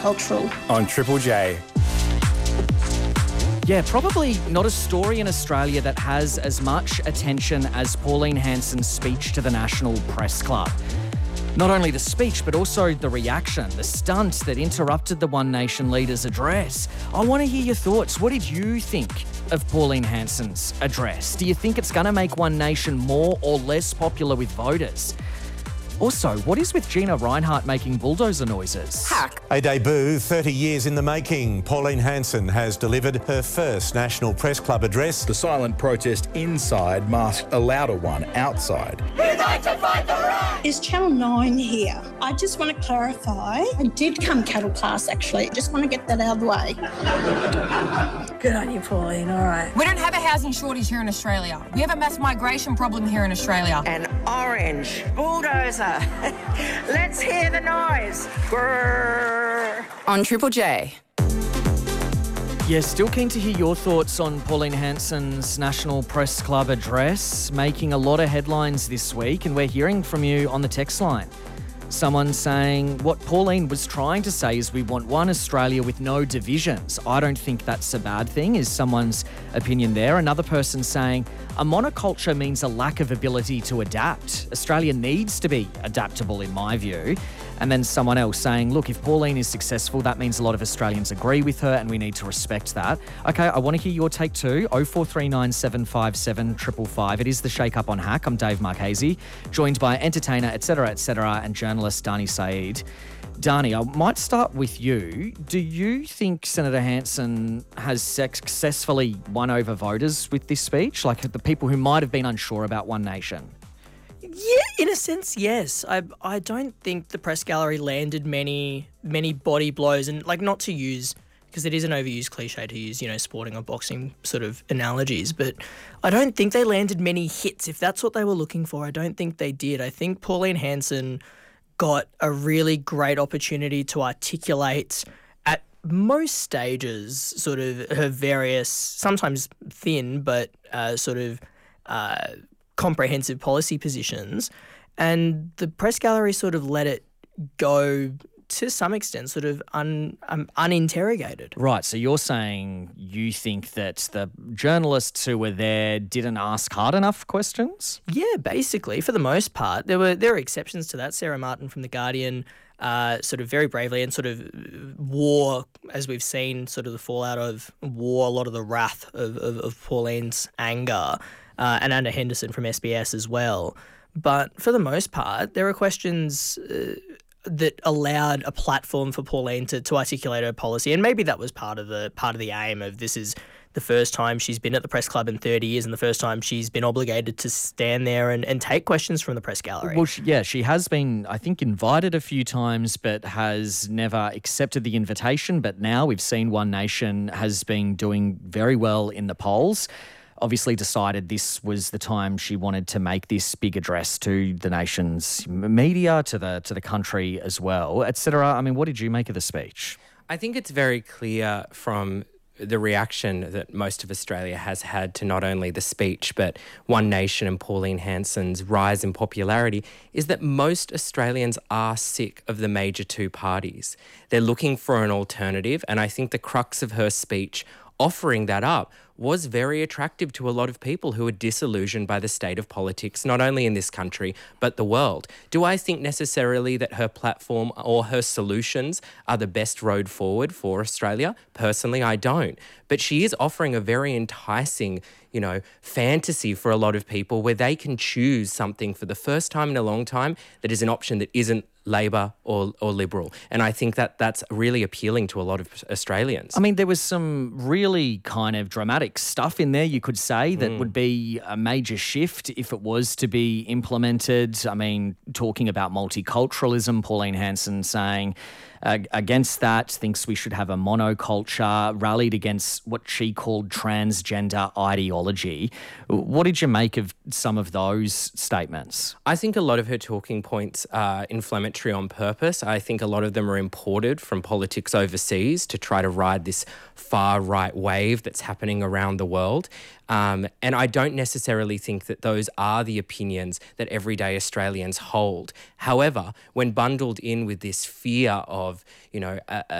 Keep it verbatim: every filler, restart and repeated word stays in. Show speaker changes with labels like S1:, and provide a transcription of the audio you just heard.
S1: multicultural.
S2: On Triple J.
S3: Yeah, probably not a story in Australia that has as much attention as Pauline Hanson's speech to the National Press Club. Not only the speech, but also the reaction, the stunt that interrupted the One Nation leader's address. I want to hear your thoughts. What did you think of Pauline Hanson's address? Do you think it's going to make One Nation more or less popular with voters? Also, what is with Gina Rinehart making bulldozer noises?
S4: Hack. A debut thirty years in the making. Pauline Hanson has delivered her first National Press Club address.
S5: The silent protest inside masked a louder one outside.
S1: We'd like to fight the right! Is Channel nine here? I just want to clarify. I did come cattle class, actually. Just want to get that out of the way. Good on you, Pauline. All right.
S6: We don't have a housing shortage here in Australia. We have a mass migration problem here in Australia.
S7: An orange bulldozer. Let's hear the noise. Grrr.
S8: On Triple J.
S3: Yeah, still keen to hear your thoughts on Pauline Hanson's National Press Club address, making a lot of headlines this week, and we're hearing from you on the text line. Someone saying what Pauline was trying to say is we want one Australia with no divisions. I don't think that's a bad thing, is someone's opinion there. Another person saying a monoculture means a lack of ability to adapt. Australia needs to be adaptable, in my view. And then someone else saying, look, if Pauline is successful, that means a lot of Australians agree with her and we need to respect that. Okay, I want to hear your take too. oh four three nine, seven five seven, five five five. It is the Shake Up on Hack. I'm Dave Marchese, joined by entertainer, et cetera, et cetera, and journalist Dani Saeed. Dani, I might start with you. Do you think Senator Hanson has successfully won over voters with this speech? Like the people who might have been unsure about One Nation?
S9: Yeah, in a sense, yes. I I don't think the press gallery landed many many body blows, and like not to use, because it is an overused cliche to use, you know, sporting or boxing sort of analogies, but I don't think they landed many hits. If that's what they were looking for, I don't think they did. I think Pauline Hanson got a really great opportunity to articulate at most stages sort of her various, sometimes thin, but uh, sort of uh, comprehensive policy positions. And the press gallery sort of let it go to some extent, sort of un, um, uninterrogated.
S3: Right, so you're saying you think that the journalists who were there didn't ask hard enough questions?
S9: Yeah, basically, for the most part. There were there were exceptions to that. Sarah Martin from The Guardian uh, sort of very bravely and sort of wore, as we've seen, sort of the fallout of wore a lot of the wrath of, of, of Pauline's anger, uh, and Anna Henderson from S B S as well. But for the most part, there were questions Uh, that allowed a platform for Pauline to, to articulate her policy. And maybe that was part of the part of the aim of this is the first time she's been at the press club in thirty years and the first time she's been obligated to stand there and, and take questions from the press gallery.
S3: Well, she, yeah, she has been, I think, invited a few times but has never accepted the invitation. But now we've seen One Nation has been doing very well in the polls. Obviously decided this was the time she wanted to make this big address to the nation's media, to the to the country as well, et cetera. I mean, what did you make of the speech?
S10: I think it's very clear from the reaction that most of Australia has had to not only the speech but One Nation and Pauline Hanson's rise in popularity is that most Australians are sick of the major two parties. They're looking for an alternative, and I think the crux of her speech offering that up was very attractive to a lot of people who are disillusioned by the state of politics, not only in this country, but the world. Do I think necessarily that her platform or her solutions are the best road forward for Australia? Personally, I don't. But she is offering a very enticing, you know, fantasy for a lot of people where they can choose something for the first time in a long time that is an option that isn't Labor or or Liberal. And I think that that's really appealing to a lot of Australians.
S3: I mean, there was some really kind of dramatic stuff in there, you could say, that
S10: Mm.
S3: would be a major shift if it was to be implemented. I mean, talking about multiculturalism, Pauline Hanson saying uh, against that, thinks we should have a monoculture, rallied against what she called transgender ideology. What did you make of some of those statements?
S10: I think a lot of her talking points are inflammatory on purpose. I think a lot of them are imported from politics overseas to try to ride this far-right wave that's happening around the world. Um, and I don't necessarily think that those are the opinions that everyday Australians hold. However, when bundled in with this fear of, you know, a,